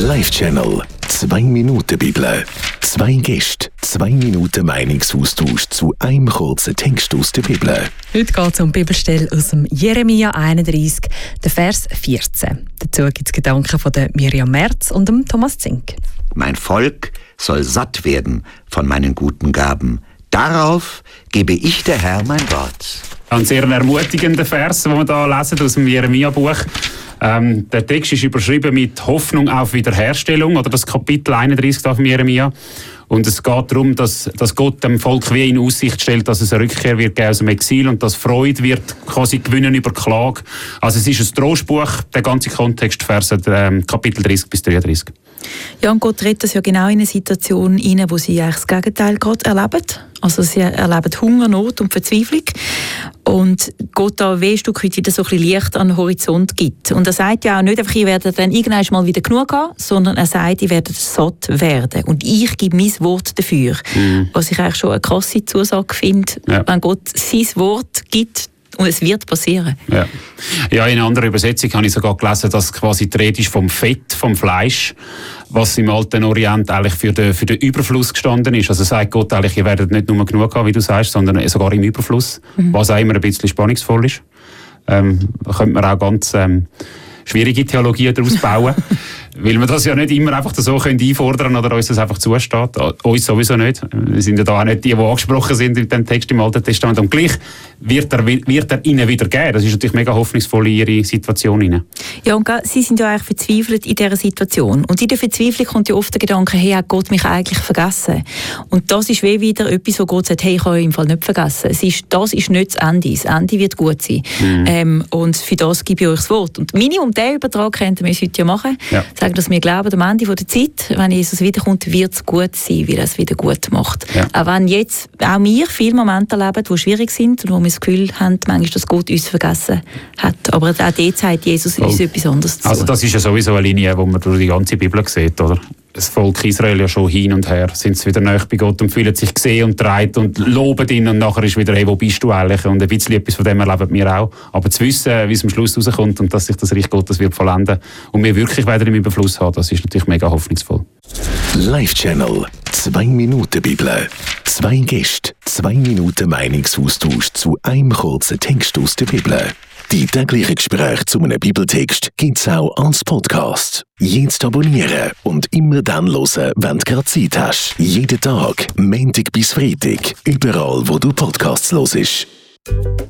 Live-Channel 2 Minuten Bibel. 2 Gäste, 2 Minuten Meinungsaustausch zu einem kurzen Text aus der Bibel. Heute geht es um die Bibelstelle aus dem Jeremia 31, der Vers 14. Dazu gibt es Gedanken von der Miriam Merz und dem Thomas Zink. Mein Volk soll satt werden von meinen guten Gaben. Darauf gebe ich der Herr mein Wort. Ein sehr ermutigender Vers, den wir hier lesen aus dem Jeremia-Buch. Der Text ist überschrieben mit Hoffnung auf Wiederherstellung, oder das Kapitel 31 von Jeremia. Und es geht darum, dass Gott dem Volk wie in Aussicht stellt, dass es eine Rückkehr wird geben aus dem Exil und dass Freude wird quasi gewinnen über Klage. Also es ist ein Trostbuch, der ganze Kontext, Verse Kapitel 30 bis 33. Ja, und Gott redet das ja genau in eine Situation rein, wo sie eigentlich das Gegenteil gerade erleben. Also sie erleben Hunger, Not und Verzweiflung. Und Gott da ein Stück weit wieder so ein bisschen Licht an den Horizont gibt. Und er sagt ja auch nicht einfach, ihr werdet dann irgendwann mal wieder genug haben, sondern er sagt, ihr werdet satt werden. Und ich gebe mein Wort dafür. Was ich eigentlich schon eine krasse Zusage finde, wenn Gott sein Wort gibt, und es wird passieren. Ja, in einer anderen Übersetzung habe ich sogar gelesen, dass quasi die Rede ist vom Fett, vom Fleisch, was im alten Orient eigentlich für den Überfluss gestanden ist. Also sagt Gott eigentlich, ihr werdet nicht nur genug haben, wie du sagst, sondern sogar im Überfluss, was auch immer ein bisschen spannungsvoll ist. Da könnte man auch ganz schwierige Theologien daraus bauen, weil wir das ja nicht immer einfach so einfordern oder uns das einfach zusteht. Uns sowieso nicht. Wir sind ja da auch nicht die angesprochen sind in dem Text im Alten Testament. Und gleich wird er ihnen wieder geben. Das ist natürlich mega hoffnungsvoll in ihre Situation hinein. Ja, und sie sind ja eigentlich verzweifelt in dieser Situation. Und in der Verzweiflung kommt ja oft der Gedanke, hey, hat Gott mich eigentlich vergessen? Und das ist wie wieder etwas, wo Gott sagt, hey, ich habe euch im Fall nicht vergessen. Das ist nicht das Ende. Das Ende wird gut sein. Und für das gebe ich euch das Wort. Und Minimum diesen Übertrag könnten wir uns heute ja machen. Ja. Sagen, dass wir glauben, am Ende der Zeit, wenn Jesus wiederkommt, wird es gut sein, weil er es wieder gut macht. Ja. Auch wenn jetzt auch wir viele Momente erleben, die schwierig sind und wo wir das Gefühl haben, manchmal, dass Gott uns vergessen hat. Aber auch dort sagt Jesus uns etwas anderes zu. Also das ist ja sowieso eine Linie, die man durch die ganze Bibel sieht, oder? Das Volk Israel ja schon hin und her, sind sie wieder nahe bei Gott und fühlen sich gesehen und getragen und loben ihn und nachher ist wieder, hey, wo bist du eigentlich? Und ein bisschen etwas von dem erleben wir auch. Aber zu wissen, wie es am Schluss rauskommt und dass sich das Reich Gottes wird vollenden und wir wirklich wieder im Überfluss haben, das ist natürlich mega hoffnungsvoll. Live-Channel 2 Minuten Bibel. 2 Gäste, 2 Minuten Meinungsaustausch zu einem kurzen Text aus der Bibel. Die täglichen Gespräche zu einem Bibeltext gibt es auch als Podcast. Jetzt abonnieren und immer dann hören, wenn du gerade Zeit hast. Jeden Tag, Montag bis Freitag, überall wo du Podcasts hörst.